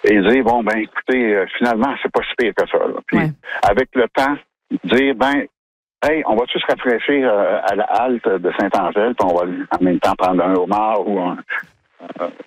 et dire, bon, ben, écoutez, finalement, c'est pas si pire que ça. Là. Puis, avec le temps, dire, ben, hey, on va tous se rafraîchir à la halte de Saint-Angèle, puis on va en même temps prendre un homard ou